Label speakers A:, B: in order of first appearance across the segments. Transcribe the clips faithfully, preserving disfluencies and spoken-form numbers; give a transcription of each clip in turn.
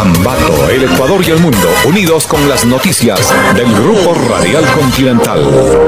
A: Ambato, el Ecuador y el mundo, unidos con las noticias del Grupo Radial Continental.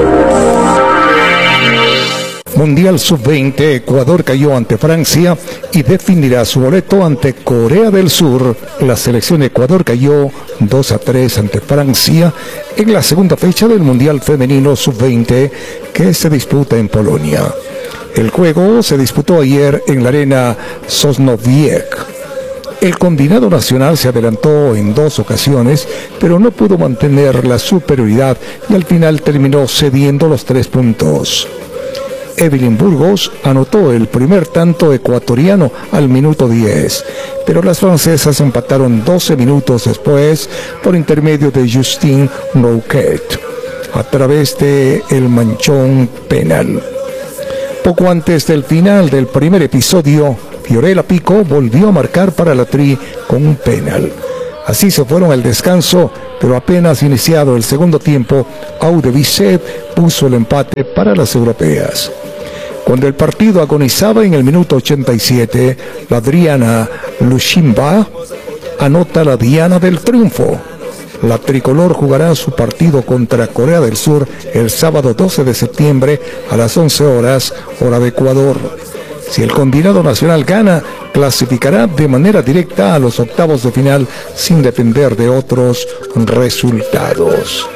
B: Mundial sub veinte, Ecuador cayó ante Francia y definirá su boleto ante Corea del Sur. La selección de Ecuador cayó dos a tres ante Francia en la segunda fecha del Mundial femenino sub veinte que se disputa en Polonia. El juego se disputó ayer en la arena Sosnowiec. El combinado nacional se adelantó en dos ocasiones, pero no pudo mantener la superioridad y al final terminó cediendo los tres puntos. Evelyn Burgos anotó el primer tanto ecuatoriano al minuto diez, pero las francesas empataron doce minutos después por intermedio de Justine Nouquet a través de el manchón penal. Poco antes del final del primer episodio, Fiorella Pico volvió a marcar para la Tri con un penal. Así se fueron al descanso, pero apenas iniciado el segundo tiempo, Aude Bisset puso el empate para las europeas. Cuando el partido agonizaba en el minuto ochenta y siete, la Adriana Lushimba anota la diana del triunfo. La tricolor jugará su partido contra Corea del Sur el sábado doce de septiembre a las once horas, hora de Ecuador. Si el combinado nacional gana, clasificará de manera directa a los octavos de final sin depender de otros resultados.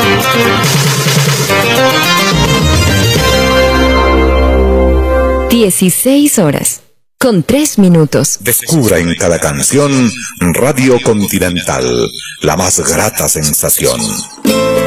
C: dieciséis horas, con tres minutos.
A: Descubra en cada canción Radio Continental, la más grata sensación.